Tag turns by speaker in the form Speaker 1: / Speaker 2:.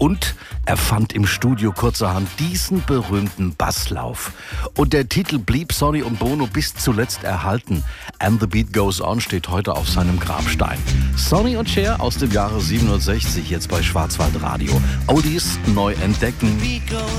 Speaker 1: Und er fand im Studio kurzerhand diesen berühmten Basslauf. Und der Titel blieb Sonny und Bono bis zuletzt erhalten. And the Beat Goes On steht heute auf seinem Grabstein. Sonny und Cher aus dem Jahre 67, jetzt bei Schwarzwaldradio. Oldies neu entdecken.